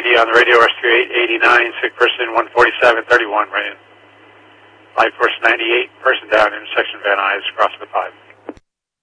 ID on the radio, rescue 889, sick person 14731, ran. Life force 98, person down, intersection Van Nuys, across the 5.